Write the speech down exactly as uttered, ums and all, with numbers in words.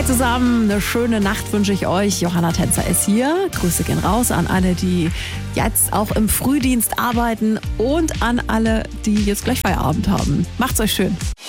Hi zusammen, eine schöne Nacht wünsche ich euch. Johanna Tänzer ist hier. Grüße gehen raus an alle, die jetzt auch im Frühdienst arbeiten und an alle, die jetzt gleich Feierabend haben. Macht's euch schön.